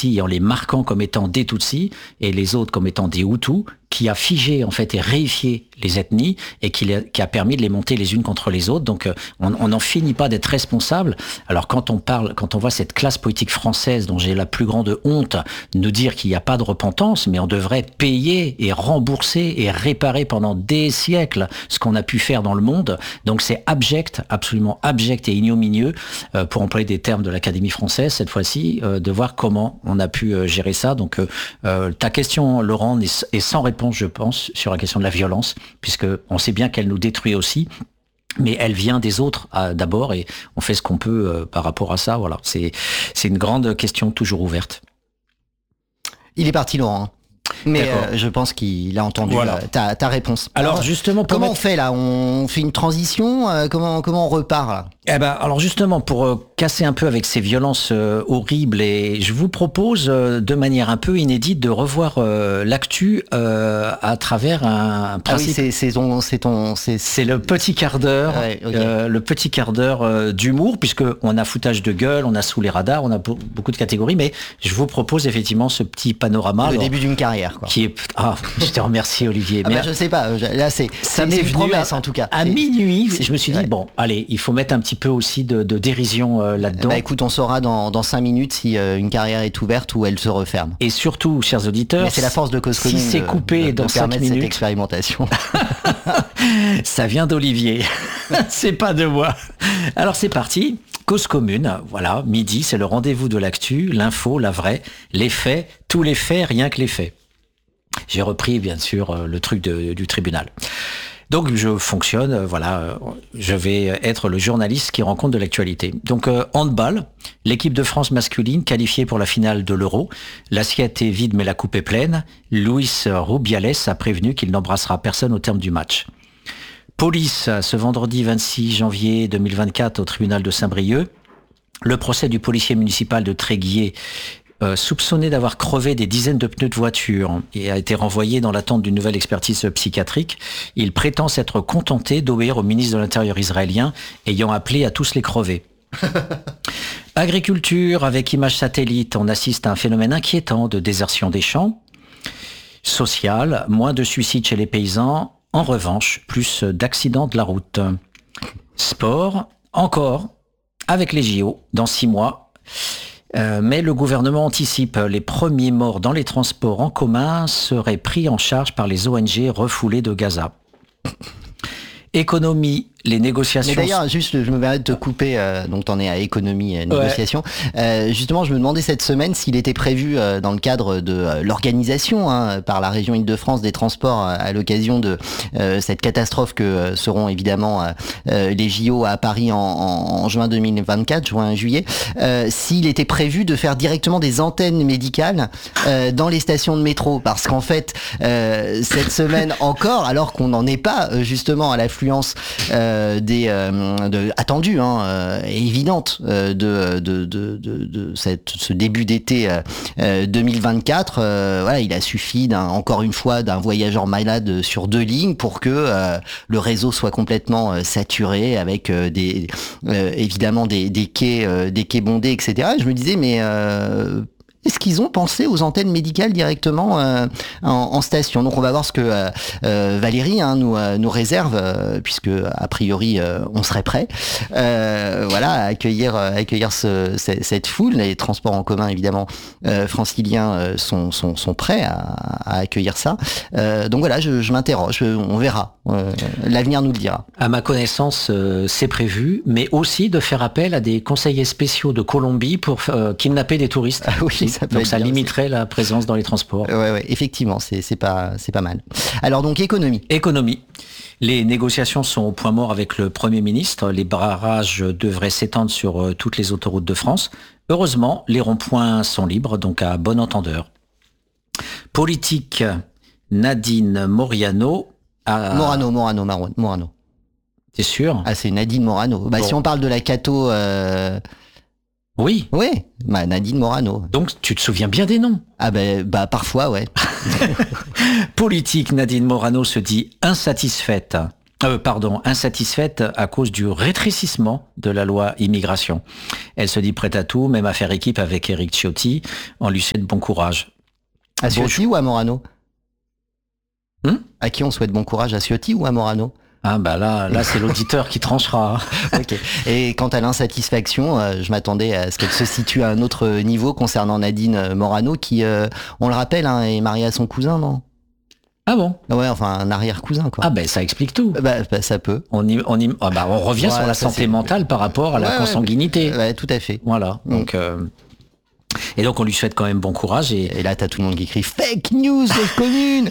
Tutsis en les marquant comme étant des Tutsis et les autres comme étant des Hutus, qui a figé en fait et réifié les ethnies et qui a permis de les monter les unes contre les autres. Donc on n'en finit pas d'être responsable. Alors quand on voit cette classe politique française dont j'ai la plus grande honte, nous dire qu'il n'y a pas de repentance, mais on devrait payer et rembourser et réparer pendant des siècles ce qu'on a pu faire dans le monde. Donc c'est abject, absolument abject et ignominieux, pour employer des termes de l'Académie française cette fois-ci, de voir comment on a pu gérer ça. Donc ta question, Laurent, est sans réponse, je pense, sur la question de la violence, puisque on sait bien qu'elle nous détruit aussi, mais elle vient des autres d'abord, et on fait ce qu'on peut par rapport à ça. Voilà, c'est une grande question toujours ouverte. Il est parti, Laurent. Mais je pense qu'il a entendu ta réponse. Alors justement, comment on fait là? On fait une transition? Comment on repart là? Alors justement, pour casser un peu avec ces violences horribles, et je vous propose de manière un peu inédite de revoir l'actu à travers un principe. Ah oui, c'est le petit quart d'heure, le petit quart d'heure d'humour, puisque on a foutage de gueule, on a sous les radars, on a beaucoup de catégories, mais je vous propose effectivement ce petit panorama. Le début d'une carrière, quoi. Je te remercie, Olivier. Je sais pas, là c'est une promesse en tout cas. À minuit, je me suis dit bon, allez, il faut mettre un petit peu aussi de dérision là-dedans. Écoute, on saura dans 5 minutes si une carrière est ouverte ou elle se referme. Et surtout, chers auditeurs, c'est la force de Cause Commune. Si c'est coupé dans 5 minutes, cette expérimentation. Ça vient d'Olivier. C'est pas de moi. Alors c'est parti. Cause Commune, voilà, midi, c'est le rendez-vous de l'actu, l'info, la vraie, les faits, tous les faits, rien que les faits. J'ai repris, bien sûr, le truc du tribunal. Donc je fonctionne, je vais être le journaliste qui rend compte de l'actualité. Donc handball, l'équipe de France masculine qualifiée pour la finale de l'Euro. L'assiette est vide mais la coupe est pleine. Luis Rubiales a prévenu qu'il n'embrassera personne au terme du match. Police, ce vendredi 26 janvier 2024 au tribunal de Saint-Brieuc. Le procès du policier municipal de Tréguier, soupçonné d'avoir crevé des dizaines de pneus de voiture et a été renvoyé dans l'attente d'une nouvelle expertise psychiatrique. Il prétend s'être contenté d'obéir au ministre de l'Intérieur israélien, ayant appelé à tous les crever. Agriculture, avec images satellites, on assiste à un phénomène inquiétant de désertion des champs. Social, moins de suicides chez les paysans. En revanche, plus d'accidents de la route. Sport, encore, avec les JO, dans 6 mois. Mais le gouvernement anticipe, les premiers morts dans les transports en commun seraient pris en charge par les ONG refoulées de Gaza. Économie, les négociations... Mais d'ailleurs, juste, je me permets de te couper, donc t'en es à économie, négociation. Justement, je me demandais cette semaine s'il était prévu, dans le cadre de l'organisation par la région Île-de-France des transports à l'occasion de cette catastrophe que seront évidemment les JO à Paris en juin 2024, juin-juillet, s'il était prévu de faire directement des antennes médicales dans les stations de métro. Parce qu'en fait, cette semaine encore, alors qu'on n'en est pas justement à l'affluence attendue et évidente de ce début d'été 2024, il a suffi encore une fois d'un voyageur malade sur 2 lignes pour que le réseau soit complètement saturé avec évidemment des quais bondés, etc. Et je me disais mais est-ce qu'ils ont pensé aux antennes médicales directement en station? Donc on va voir ce que Valérie nous réserve, puisque a priori on serait prêt, à accueillir cette foule. Les transports en commun évidemment franciliens sont prêts à accueillir ça. Donc voilà, je m'interroge, on verra. L'avenir nous le dira. À ma connaissance, c'est prévu, mais aussi de faire appel à des conseillers spéciaux de Colombie pour kidnapper des touristes. Ah oui. Donc ça limiterait la présence dans les transports. Ouais, effectivement, c'est pas mal. Alors donc économie. Les négociations sont au point mort avec le Premier ministre. Les barrages devraient s'étendre sur toutes les autoroutes de France. Heureusement, les ronds-points sont libres, donc à bon entendeur. Politique, Nadine Morano. Morano. T'es sûr? Ah, c'est Nadine Morano. Bon. Si on parle de la Cato... Oui. Nadine Morano. Donc tu te souviens bien des noms? Ah parfois, ouais. Politique, Nadine Morano se dit insatisfaite insatisfaite à cause du rétrécissement de la loi immigration. Elle se dit prête à tout, même à faire équipe avec Éric Ciotti. On lui souhaite bon courage. À Ciotti ou à Morano? À qui on souhaite bon courage, à Ciotti ou à Morano? Ah bah là c'est l'auditeur qui tranchera. Ok. Et quant à l'insatisfaction, je m'attendais à ce qu'elle se situe à un autre niveau concernant Nadine Morano, qui, on le rappelle, est mariée à son cousin, non? Ah bon? Ouais, enfin un arrière-cousin, quoi. Ah ben ça explique tout. Ça peut. On revient sur la santé mentale par rapport à la consanguinité. Ouais, tout à fait. Voilà. Donc et donc on lui souhaite quand même bon courage. Et là t'as tout le monde qui crie fake news commune.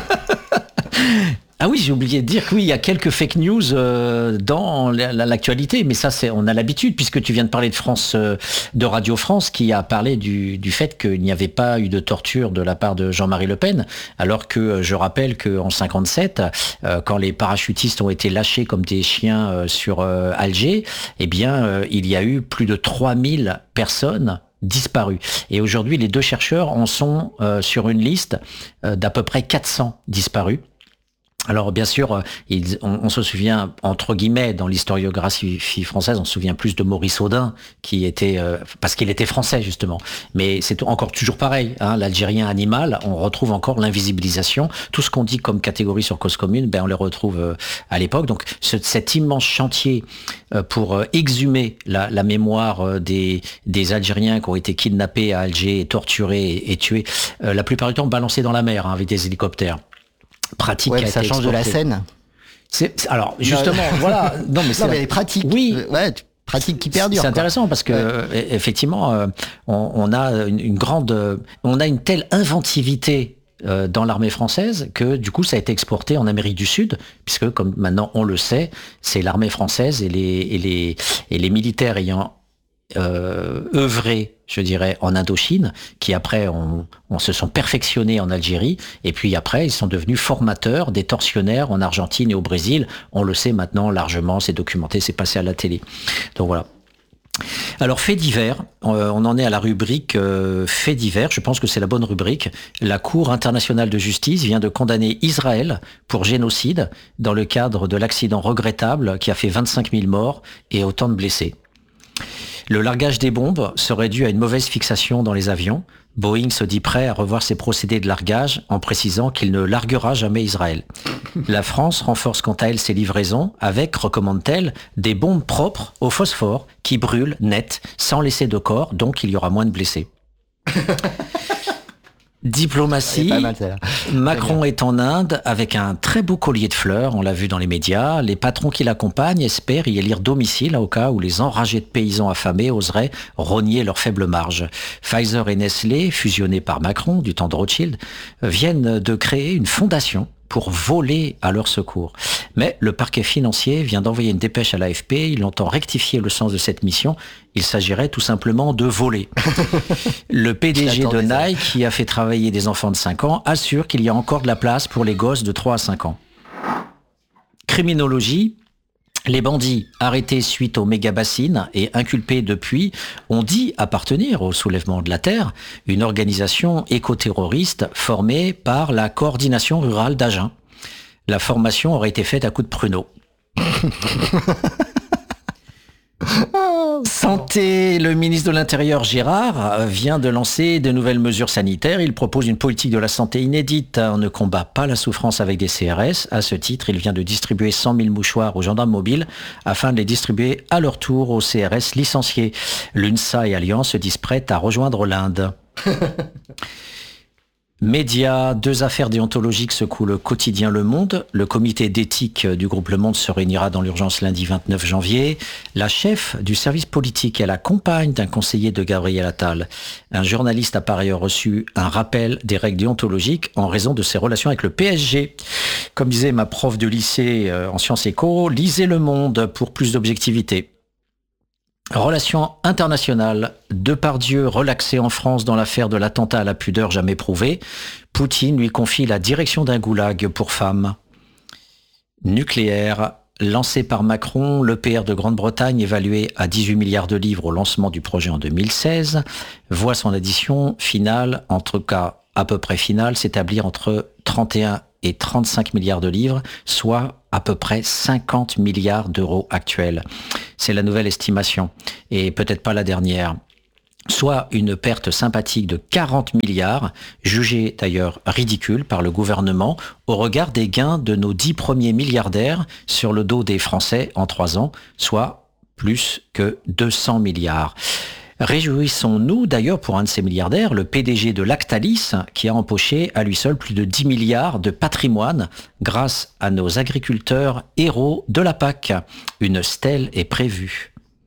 Ah oui, j'ai oublié de dire que oui, il y a quelques fake news dans l'actualité, mais ça, on a l'habitude, puisque tu viens de parler de Radio France, qui a parlé du fait qu'il n'y avait pas eu de torture de la part de Jean-Marie Le Pen, alors que je rappelle qu'en 57, quand les parachutistes ont été lâchés comme des chiens sur Alger, eh bien, il y a eu plus de 3000 personnes disparues. Et aujourd'hui, les deux chercheurs en sont sur une liste d'à peu près 400 disparus. Alors bien sûr, on se souvient, entre guillemets, dans l'historiographie française, on se souvient plus de Maurice Audin, qui était, parce qu'il était français justement. Mais c'est encore toujours pareil, l'Algérien animal, on retrouve encore l'invisibilisation. Tout ce qu'on dit comme catégorie sur Cause Commune, on les retrouve à l'époque. Donc cet immense chantier pour exhumer la mémoire des Algériens qui ont été kidnappés à Alger, torturés et tués, la plupart du temps balancés dans la mer avec des hélicoptères. Pratique, ouais, ça change exporté. De la scène. Alors justement, voilà. Non, mais elle est pratique. Oui. Ouais, pratique qui perdure. C'est intéressant parce que effectivement, on a une telle inventivité dans l'armée française que du coup ça a été exporté en Amérique du Sud, puisque comme maintenant on le sait, c'est l'armée française et les militaires ayant œuvré, je dirais, en Indochine, qui après on se sont perfectionnés en Algérie, et puis après ils sont devenus formateurs des tortionnaires en Argentine et au Brésil. On le sait maintenant largement, c'est documenté, c'est passé à la télé. Donc voilà. Alors, faits divers, on en est à la rubrique faits divers, je pense que c'est la bonne rubrique. La Cour internationale de justice vient de condamner Israël pour génocide dans le cadre de l'accident regrettable qui a fait 25 000 morts et autant de blessés. Le largage des bombes serait dû à une mauvaise fixation dans les avions. Boeing se dit prêt à revoir ses procédés de largage en précisant qu'il ne larguera jamais Israël. La France renforce quant à elle ses livraisons avec, recommande-t-elle, des bombes propres au phosphore qui brûlent net, sans laisser de corps, donc il y aura moins de blessés. Diplomatie, pas mal, Macron est en Inde avec un très beau collier de fleurs, on l'a vu dans les médias. Les patrons qui l'accompagnent espèrent y élire domicile au cas où les enragés de paysans affamés oseraient rogner leurs faibles marges. Pfizer et Nestlé, fusionnés par Macron du temps de Rothschild, viennent de créer une fondation pour voler à leur secours. Mais le parquet financier vient d'envoyer une dépêche à l'AFP, il entend rectifier le sens de cette mission, il s'agirait tout simplement de voler. Le PDG de Nike, qui a fait travailler des enfants de 5 ans, assure qu'il y a encore de la place pour les gosses de 3 à 5 ans. Criminologie. Les bandits arrêtés suite aux méga-bassines et inculpés depuis ont dit appartenir au soulèvement de la Terre, une organisation éco-terroriste formée par la coordination rurale d'Agen. La formation aurait été faite à coups de pruneaux. Santé, le ministre de l'Intérieur Gérard vient de lancer de nouvelles mesures sanitaires. Il propose une politique de la santé inédite. On ne combat pas la souffrance avec des CRS. À ce titre, il vient de distribuer 100 000 mouchoirs aux gendarmes mobiles afin de les distribuer à leur tour aux CRS licenciés. L'UNSA et Alliance se disent prêtes à rejoindre l'Inde. Médias, 2 affaires déontologiques secouent le quotidien Le Monde. Le comité d'éthique du groupe Le Monde se réunira dans l'urgence lundi 29 janvier. La chef du service politique est la compagne d'un conseiller de Gabriel Attal. Un journaliste a par ailleurs reçu un rappel des règles déontologiques en raison de ses relations avec le PSG. Comme disait ma prof de lycée en sciences éco, lisez Le Monde pour plus d'objectivité. Relations internationales, Depardieu relaxé en France dans l'affaire de l'attentat à la pudeur jamais prouvé. Poutine lui confie la direction d'un goulag pour femmes. Nucléaire, lancé par Macron, l'EPR de Grande-Bretagne évalué à 18 milliards de livres au lancement du projet en 2016, voit son addition finale, en tout cas à peu près finale, s'établir entre 31 et 35 milliards de livres, soit à peu près 50 milliards d'euros actuels. C'est la nouvelle estimation, et peut-être pas la dernière. Soit une perte sympathique de 40 milliards, jugée d'ailleurs ridicule par le gouvernement, au regard des gains de nos 10 premiers milliardaires sur le dos des Français en 3 ans, soit plus que 200 milliards. Réjouissons-nous d'ailleurs pour un de ces milliardaires, le PDG de Lactalis, qui a empoché à lui seul plus de 10 milliards de patrimoine grâce à nos agriculteurs héros de la PAC. Une stèle est prévue.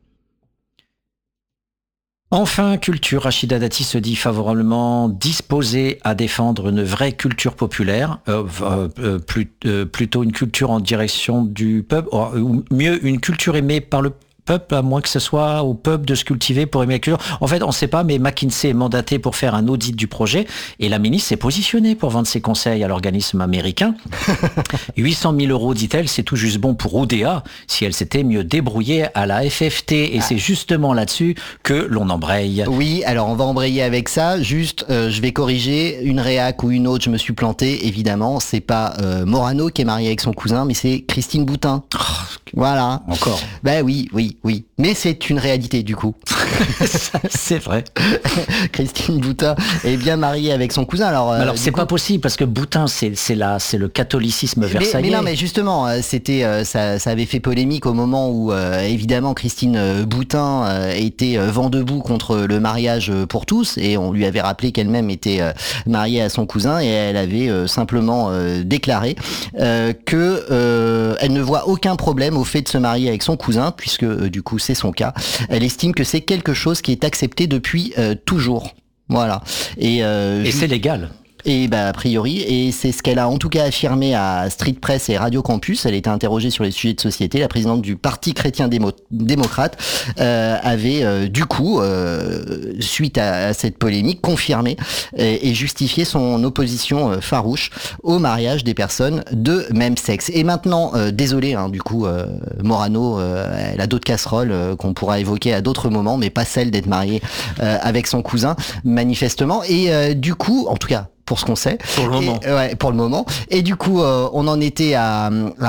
Enfin, culture, Rachida Dati se dit favorablement disposée à défendre une vraie culture populaire, plutôt une culture en direction du peuple, ou mieux une culture aimée par le peuple, à moins que ce soit au peuple de se cultiver pour aimer la culture. En fait, on ne sait pas, mais McKinsey est mandaté pour faire un audit du projet et la ministre s'est positionnée pour vendre ses conseils à l'organisme américain. 800 000 euros, dit-elle, c'est tout juste bon pour Oudéa si elle s'était mieux débrouillée à la FFT. Et c'est justement là-dessus que l'on embraye. Oui, alors on va embrayer avec ça. Juste, je vais corriger une réac ou une autre. Je me suis planté, évidemment. C'est pas Morano qui est marié avec son cousin, mais c'est Christine Boutin. Voilà. Encore. Ben oui. Mais c'est une réalité du coup. C'est vrai. Christine Boutin est bien mariée avec son cousin. Alors c'est pas possible parce que Boutin c'est le catholicisme versaillais. Mais non, mais justement, c'était ça avait fait polémique au moment où évidemment Christine Boutin était vent debout contre le mariage pour tous et on lui avait rappelé qu'elle-même était mariée à son cousin et elle avait simplement déclaré que elle ne voit aucun problème au fait de se marier avec son cousin puisque du coup c'est son cas. Elle estime que c'est quelque chose qui est accepté depuis toujours. Voilà. Et c'est légal. Et a priori, et c'est ce qu'elle a en tout cas affirmé à Street Press et Radio Campus. Elle était interrogée sur les sujets de société. La présidente du Parti chrétien-démocrate avait du coup, suite à cette polémique, confirmé et justifié son opposition farouche au mariage des personnes de même sexe. Et maintenant, désolé, du coup, Morano, elle a d'autres casseroles qu'on pourra évoquer à d'autres moments, mais pas celle d'être mariée avec son cousin, manifestement. Et du coup, en tout cas, pour ce qu'on sait. Pour le moment. Pour le moment. Et du coup, on en était à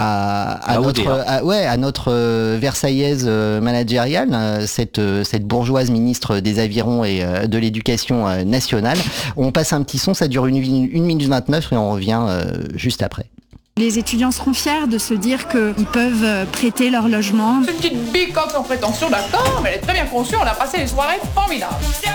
notre Versaillaise managériale, cette bourgeoise ministre des Avirons et de l'Éducation nationale. On passe un petit son, ça dure 1 minute 29 et on revient juste après. Les étudiants seront fiers de se dire qu'ils peuvent prêter leur logement. C'est une petite bicoque sans prétention, d'accord, mais elle est très bien conçue, on a passé des soirées formidables.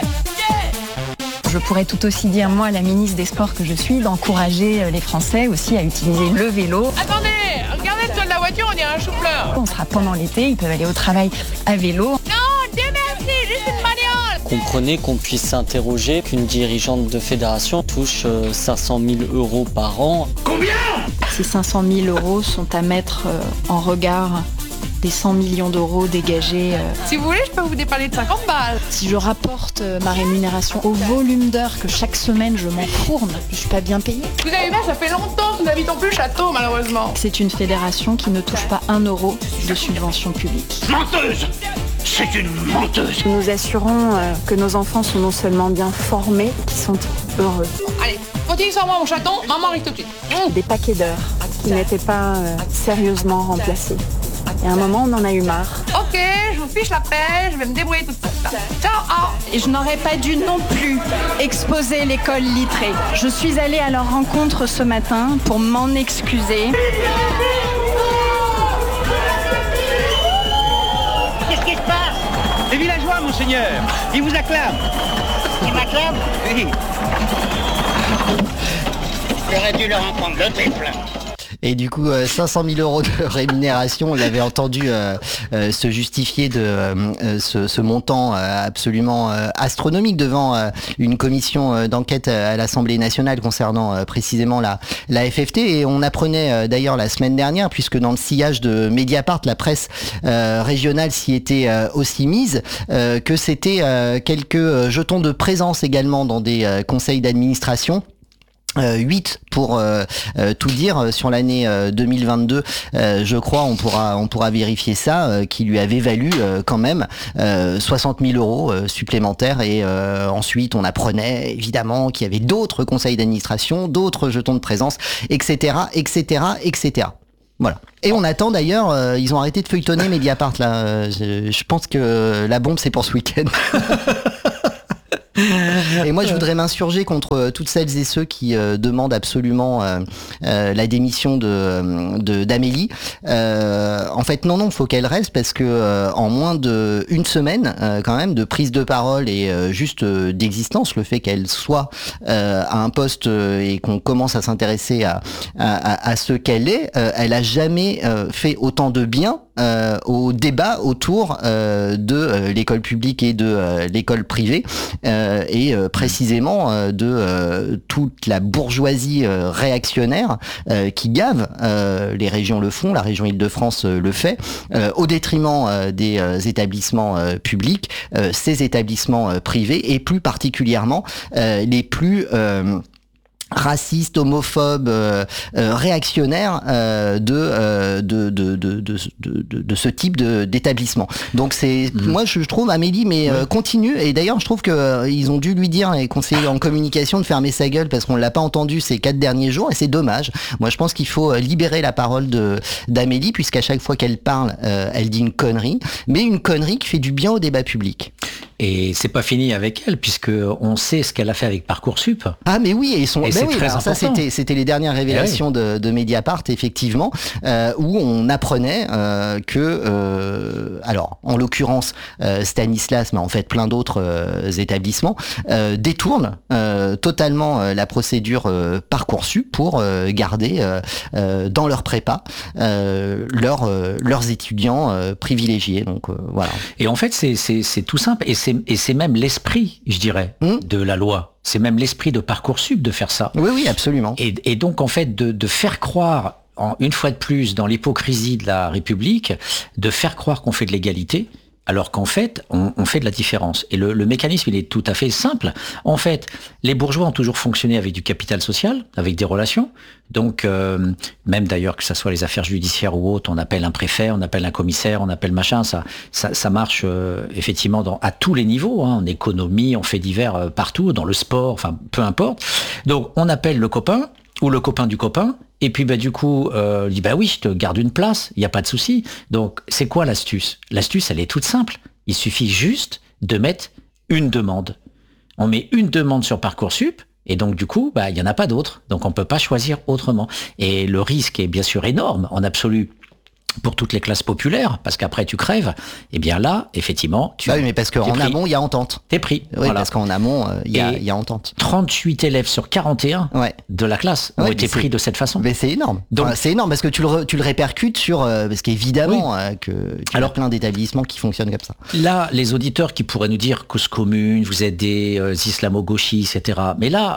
Je pourrais tout aussi dire, moi, la ministre des Sports que je suis, d'encourager les Français aussi à utiliser le vélo. Attendez, regardez le toit de la voiture, on dirait un chou-fleur. On sera pendant l'été, ils peuvent aller au travail à vélo. Non, Dieu merci, juste une bagnole. Comprenez qu'on puisse s'interroger qu'une dirigeante de fédération touche 500 000 euros par an. Combien ? Ces 500 000 euros sont à mettre en regard des 100 millions d'euros dégagés. Si vous voulez, je peux vous dépanner de 50 balles. Si je rapporte ma rémunération au volume d'heures que chaque semaine je m'enfourne, je suis pas bien payée. Vous avez vu, ça fait longtemps que nous n'habitons plus le château, malheureusement. C'est une fédération qui ne touche pas 1 euro de subvention publique. Menteuse ! C'est une menteuse ! Nous assurons que nos enfants sont non seulement bien formés, qu'ils sont heureux. Allez, continue sans moi, mon chaton, maman arrive tout de suite. Des paquets d'heures qui n'étaient pas sérieusement remplacés. Et à un moment, on en a eu marre. Ok, je vous fiche la paix, je vais me débrouiller toute seule. Ciao. Et je n'aurais pas dû non plus exposer l'école littrée. Je suis allée à leur rencontre ce matin pour m'en excuser. Qu'est-ce qui se passe ? Les villageois, monseigneur, ils vous acclament. Ils m'acclament ? Oui. J'aurais dû leur en prendre le triple. Et du coup, 500 000 euros de rémunération, on l'avait entendu se justifier de ce montant absolument astronomique devant une commission d'enquête à l'Assemblée nationale concernant précisément la FFT. Et on apprenait d'ailleurs la semaine dernière, puisque dans le sillage de Mediapart, la presse régionale s'y était aussi mise, que c'était quelques jetons de présence également dans des conseils d'administration. 8 pour tout dire sur l'année 2022, je crois on pourra vérifier ça, qui lui avait valu quand même 60 000 euros supplémentaires. Et ensuite on apprenait évidemment qu'il y avait d'autres conseils d'administration, d'autres jetons de présence, etc. Voilà. Et on attend d'ailleurs, ils ont arrêté de feuilletonner Mediapart là. Je pense que la bombe c'est pour ce week-end. Et moi, je voudrais m'insurger contre toutes celles et ceux qui demandent absolument la démission d'Amélie. En fait, non, faut qu'elle reste parce que en moins d'une semaine, quand même, de prise de parole et juste d'existence, le fait qu'elle soit à un poste et qu'on commence à s'intéresser à ce qu'elle est, elle a jamais fait autant de bien au débat autour de l'école publique et de l'école privée et précisément de toute la bourgeoisie réactionnaire qui gave. Les régions le font, la région Île-de-France le fait, au détriment des établissements publics, ces établissements privés et plus particulièrement les plus racistes, homophobes, réactionnaires de ce type d'établissement. Donc c'est moi je trouve Amélie continue, et d'ailleurs je trouve que ils ont dû lui dire et conseiller en communication de fermer sa gueule parce qu'on l'a pas entendu ces 4 derniers jours et c'est dommage. Moi je pense qu'il faut libérer la parole d'Amélie puisqu'à chaque fois qu'elle parle elle dit une connerie, mais une connerie qui fait du bien au débat public. Et c'est pas fini avec elle, puisque on sait ce qu'elle a fait avec Parcoursup. Ah mais oui, et c'est très important. Ça c'était les dernières révélations de Mediapart, effectivement, où on apprenait que, alors en l'occurrence Stanislas, mais en fait plein d'autres établissements, détournent totalement la procédure Parcoursup pour garder dans leur prépa leurs étudiants privilégiés. Donc voilà. Et en fait c'est tout simple, et c'est même l'esprit, je dirais, de la loi. C'est même l'esprit de Parcoursup de faire ça. Oui, absolument. Et donc, en fait, de faire croire, une fois de plus, dans l'hypocrisie de la République, de faire croire qu'on fait de l'égalité, alors qu'en fait, on fait de la différence. Et le mécanisme, il est tout à fait simple. En fait, les bourgeois ont toujours fonctionné avec du capital social, avec des relations. Donc, même d'ailleurs, que ça soit les affaires judiciaires ou autres, on appelle un préfet, on appelle un commissaire, on appelle machin, ça marche effectivement à tous les niveaux, en économie, en faits divers, partout, dans le sport, enfin, peu importe. Donc, on appelle le copain, ou le copain du copain, et puis du coup, il dit oui, je te garde une place, il n'y a pas de souci. Donc, c'est quoi l'astuce ? L'astuce, elle est toute simple. Il suffit juste de mettre une demande. On met une demande sur Parcoursup, et donc du coup, il n'y en a pas d'autre. Donc, on ne peut pas choisir autrement. Et le risque est bien sûr énorme, en absolu, pour toutes les classes populaires, parce qu'après tu crèves, et bien là, effectivement, oui, mais parce qu'en amont, il y a entente. T'es pris. Oui, voilà. Parce qu'en amont, il y a entente. 38 élèves sur 41 de la classe ont été pris de cette façon. Mais c'est énorme. Donc, c'est énorme parce que tu le répercutes sur, parce qu'évidemment, que tu as plein d'établissements qui fonctionnent comme ça. Là, les auditeurs qui pourraient nous dire cause commune, vous êtes des islamo-gauchistes, etc. Mais là,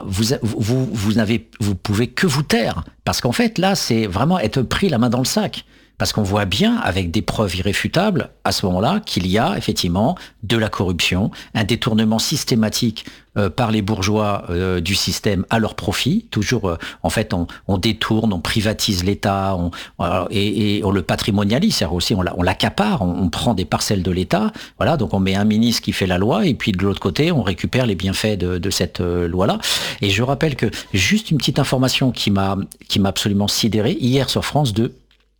vous pouvez que vous taire. Parce qu'en fait, là, c'est vraiment être pris la main dans le sac. Parce qu'on voit bien, avec des preuves irréfutables, à ce moment-là, qu'il y a effectivement de la corruption, un détournement systématique par les bourgeois du système à leur profit. Toujours, en fait, on détourne, on privatise l'État, et on le patrimonialise, c'est-à-dire aussi on l'accapare, on prend des parcelles de l'État. Voilà, donc on met un ministre qui fait la loi, et puis de l'autre côté, on récupère les bienfaits de cette loi-là. Et je rappelle que, juste une petite information qui m'a absolument sidéré, hier sur France 2,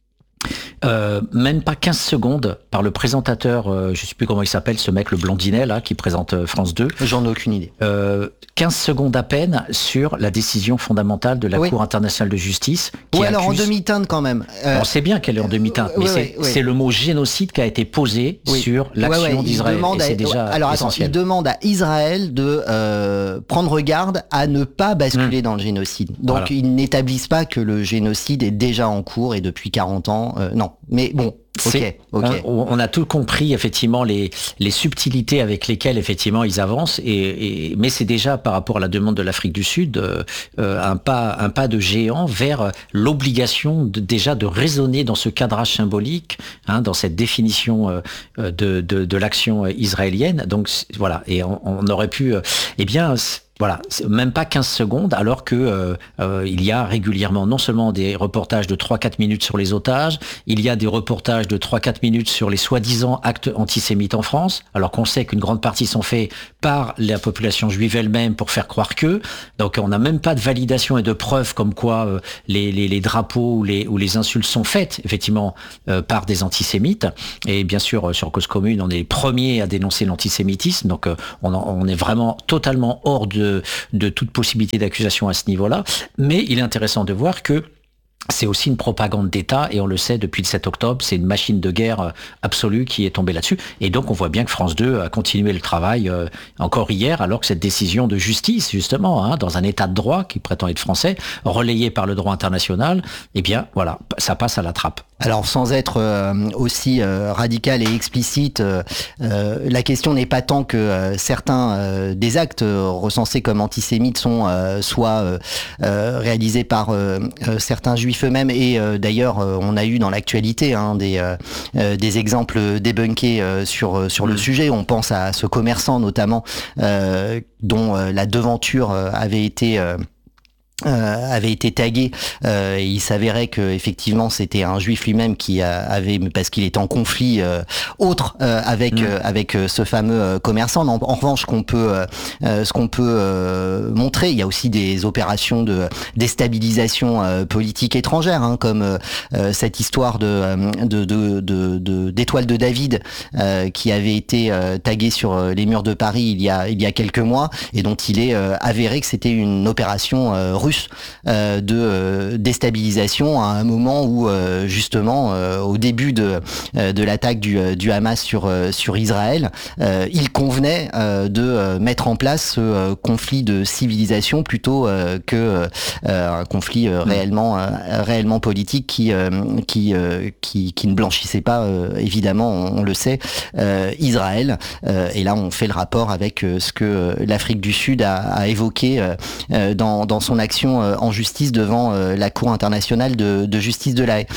même pas 15 secondes par le présentateur, je sais plus comment il s'appelle, ce mec, le blondinet là, qui présente France 2. J'en ai aucune idée. 15 secondes à peine sur la décision fondamentale de la Cour internationale de justice. Qui alors en demi-teinte quand même. On sait bien qu'elle est en demi-teinte, mais c'est le mot génocide qui a été posé sur l'action d'Israël. Et c'est déjà essentiel. Il demande à Israël de prendre garde à ne pas basculer dans le génocide. Donc ils n'établissent pas que le génocide est déjà en cours et depuis 40 ans. Non, mais bon. Okay. On a tout compris effectivement les subtilités avec lesquelles effectivement ils avancent, mais c'est déjà par rapport à la demande de l'Afrique du Sud un pas de géant vers l'obligation déjà de raisonner dans ce cadrage symbolique, dans cette définition de l'action israélienne. Donc voilà, et on aurait pu, Voilà, c'est même pas 15 secondes, alors que il y a régulièrement non seulement des reportages de 3-4 minutes sur les otages, il y a des reportages de 3-4 minutes sur les soi-disant actes antisémites en France, alors qu'on sait qu'une grande partie sont faits par la population juive elle-même pour faire croire que. Donc on n'a même pas de validation et de preuves comme quoi les drapeaux ou les insultes sont faites, effectivement, par des antisémites. Et bien sûr, sur Cause Commune, on est les premiers à dénoncer l'antisémitisme, donc on est vraiment totalement hors de toute possibilité d'accusation à ce niveau-là. Mais il est intéressant de voir que c'est aussi une propagande d'État, et on le sait depuis le 7 octobre, c'est une machine de guerre absolue qui est tombée là-dessus. Et donc on voit bien que France 2 a continué le travail encore hier, alors que cette décision de justice, justement, dans un État de droit qui prétend être français, relayé par le droit international, eh bien voilà, ça passe à la trappe. Alors sans être aussi radical et explicite, la question n'est pas tant que certains des actes recensés comme antisémites sont soit réalisés par certains juifs eux-mêmes, et d'ailleurs on a eu dans l'actualité des exemples débunkés sur le sujet. On pense à ce commerçant notamment dont la devanture avait été tagué, et il s'avérait que effectivement c'était un juif lui-même qui avait, parce qu'il était en conflit avec ce fameux commerçant. En revanche, ce qu'on peut montrer, il y a aussi des opérations de déstabilisation politique étrangère, comme cette histoire d'étoile de David qui avait été taguée sur les murs de Paris il y a quelques mois, et dont il est avéré que c'était une opération russe de déstabilisation à un moment où justement au début de l'attaque du Hamas sur Israël, il convenait de mettre en place ce conflit de civilisation plutôt que un conflit réellement politique qui ne blanchissait pas, évidemment, on le sait, Israël. Et là on fait le rapport avec ce que l'Afrique du Sud a évoqué dans son action en justice devant la Cour internationale de justice de La Haye.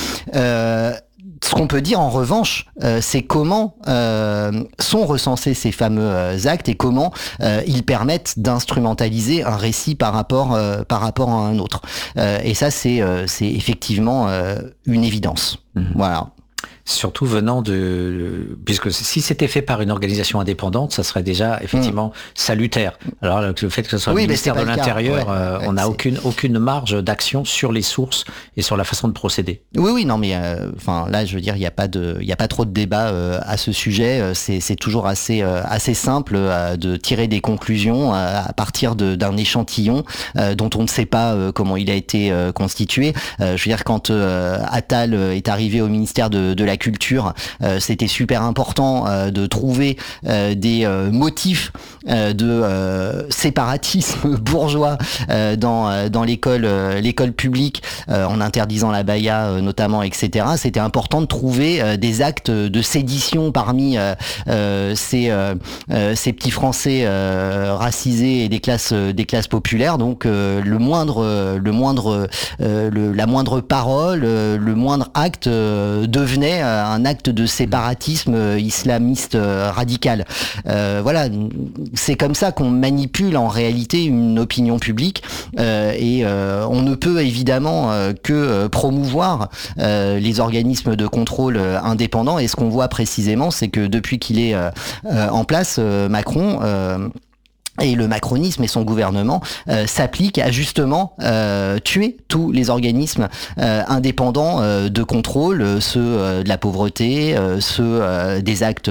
Ce qu'on peut dire en revanche, c'est comment sont recensés ces fameux actes et comment ils permettent d'instrumentaliser un récit par rapport à un autre. Et ça, c'est effectivement une évidence. Voilà. Surtout venant puisque si c'était fait par une organisation indépendante, ça serait déjà effectivement salutaire. Alors le fait que ce soit le ministère de l'Intérieur, on n'a aucune marge d'action sur les sources et sur la façon de procéder. Oui, non, mais là, je veux dire, il y a pas trop de débat à ce sujet. C'est toujours assez simple de tirer des conclusions à partir d'un échantillon dont on ne sait pas comment il a été constitué. Je veux dire, quand Attal est arrivé au ministère de la Culture, c'était super important de trouver des motifs de séparatisme bourgeois dans l'école publique, en interdisant la baya notamment, etc. C'était important de trouver des actes de sédition parmi ces petits Français racisés et des classes populaires. Donc la moindre parole, le moindre acte devenait un acte de séparatisme islamiste radical. Voilà, c'est comme ça qu'on manipule en réalité une opinion publique, et on ne peut évidemment que promouvoir les organismes de contrôle indépendants. Et ce qu'on voit précisément, c'est que depuis qu'il est en place, Macron et le macronisme et son gouvernement s'appliquent à justement tuer tous les organismes indépendants de contrôle, ceux de la pauvreté, ceux des actes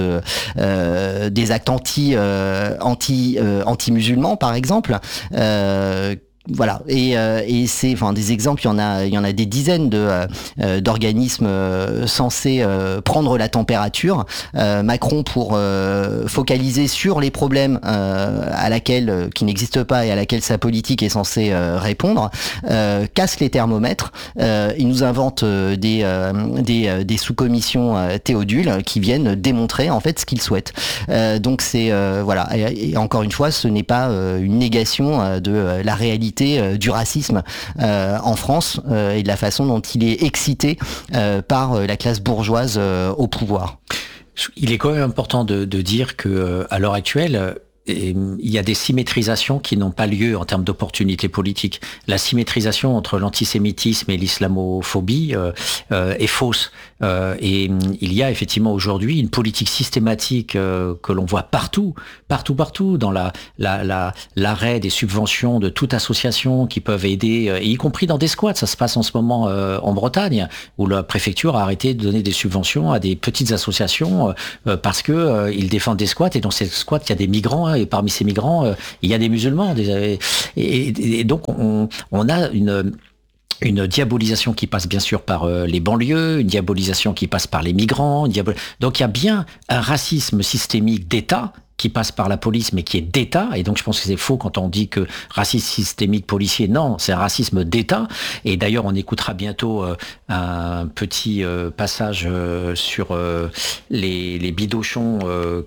anti-musulmans par exemple. Voilà, et c'est, des exemples, il y en a des dizaines d'organismes censés prendre la température. Macron, pour focaliser sur les problèmes qui n'existent pas et à laquelle sa politique est censée répondre, casse les thermomètres. Il nous invente des sous-commissions Théodule qui viennent démontrer en fait ce qu'il souhaite. Donc c'est voilà, et encore une fois, ce n'est pas une négation de la réalité du racisme en France et de la façon dont il est excité par la classe bourgeoise au pouvoir. Il est quand même important de dire que à l'heure actuelle, il y a des symétrisations qui n'ont pas lieu en termes d'opportunités politiques. La symétrisation entre l'antisémitisme et l'islamophobie est fausse. Et il y a effectivement aujourd'hui une politique systématique que l'on voit partout, dans l'arrêt des subventions de toute association qui peuvent aider, y compris dans des squats. Ça se passe en ce moment en Bretagne, où la préfecture a arrêté de donner des subventions à des petites associations parce que ils défendent des squats, et dans ces squats il y a des migrants, et parmi ces migrants il y a des musulmans, et donc on a une diabolisation qui passe bien sûr par les banlieues, une diabolisation qui passe par les migrants, donc il y a bien un racisme systémique d'État qui passe par la police, mais qui est d'État. Et donc je pense que c'est faux quand on dit que racisme systémique policier. Non, c'est un racisme d'État. Et d'ailleurs, on écoutera bientôt un petit passage sur les bidochons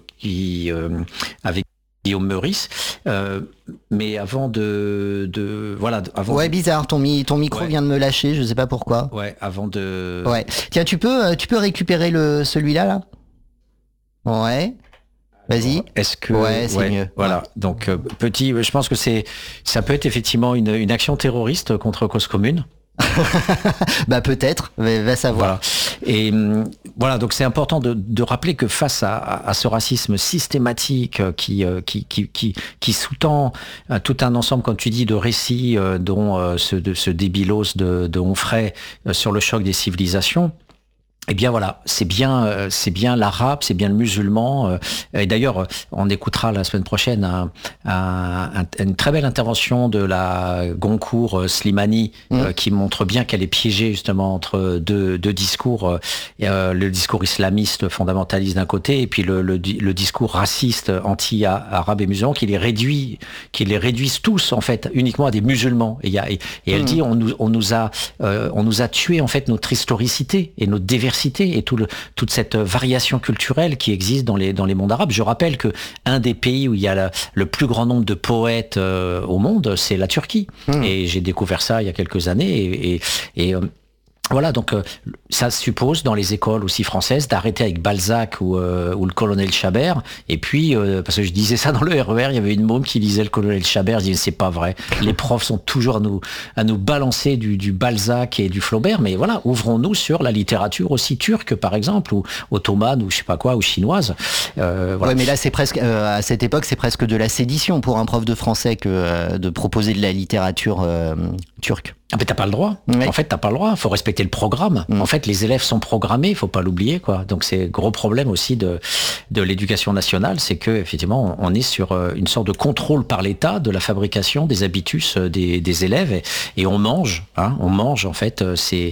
avec Guillaume Meurice. Mais avant avant. Ouais, bizarre, ton micro vient de me lâcher, je sais pas pourquoi. Ouais, avant de. Ouais. Tiens, tu peux récupérer celui-là là. Ouais. Vas-y. Est-ce que c'est mieux. Voilà. Donc je pense que ça peut être effectivement une action terroriste contre cause commune. Bah peut-être, va savoir. Voilà. Et voilà, donc c'est important de rappeler que face à ce racisme systématique qui sous-tend tout un ensemble, comme tu dis, de récits dont ce débilos de Onfray sur le choc des civilisations. Eh bien voilà, c'est bien l'arabe, c'est bien le musulman. Et d'ailleurs, on écoutera la semaine prochaine une très belle intervention de la Goncourt Slimani qui montre bien qu'elle est piégée justement entre deux discours, le discours islamiste fondamentaliste d'un côté, et puis le discours raciste anti-arabe et musulman qui les réduisent tous en fait uniquement à des musulmans. Et elle dit on nous a tué en fait notre historicité et notre diversité et toute cette variation culturelle qui existe dans les mondes arabes. Je rappelle que un des pays où il y a le plus grand nombre de poètes au monde, c'est la Turquie. Et j'ai découvert ça il y a quelques années et voilà, donc ça suppose dans les écoles aussi françaises d'arrêter avec Balzac ou le colonel Chabert. Et puis, parce que je disais ça dans le RER, il y avait une môme qui lisait le colonel Chabert, je disais c'est pas vrai. Les profs sont toujours à nous balancer du Balzac et du Flaubert, mais voilà, ouvrons-nous sur la littérature aussi turque par exemple, ou ottomane, ou je sais pas quoi, ou chinoise. Voilà. Ouais, mais là c'est presque, à cette époque, c'est presque de la sédition pour un prof de français que de proposer de la littérature turque. Ah mais t'as pas le droit. Oui. En fait, t'as pas le droit. Faut respecter le programme. En fait, les élèves sont programmés. Faut pas l'oublier, quoi. Donc c'est gros problème aussi de l'éducation nationale, c'est que effectivement, on est sur une sorte de contrôle par l'État de la fabrication des habitus des élèves et on mange en fait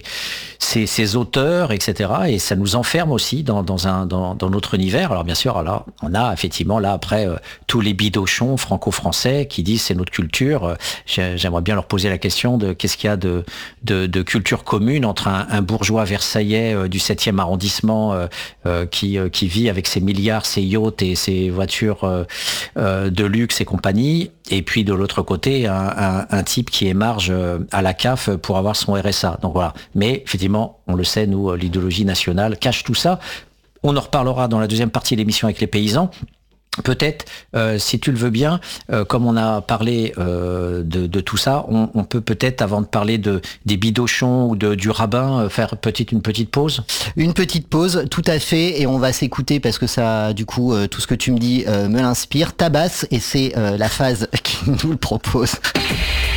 ces auteurs, etc. Et ça nous enferme aussi dans notre univers. Alors bien sûr, là, on a effectivement là après tous les bidochons franco-français qui disent c'est notre culture. J'aimerais bien leur poser la question de qu'est-ce qu'il y a de culture commune entre un bourgeois versaillais du 7e arrondissement qui vit avec ses milliards, ses yachts et ses voitures de luxe et compagnie, et puis de l'autre côté un type qui émarge à la CAF pour avoir son RSA. Donc voilà. Mais effectivement, on le sait, nous, l'idéologie nationale cache tout ça. On en reparlera dans la deuxième partie de l'émission avec les paysans. Peut-être, si tu le veux bien, comme on a parlé de tout ça, on peut peut-être, avant de parler des bidochons ou du rabbin, faire une petite pause. Une petite pause, tout à fait, et on va s'écouter parce que ça, du coup, tout ce que tu me dis me l'inspire. Tabasse, et c'est la phase qui nous le propose.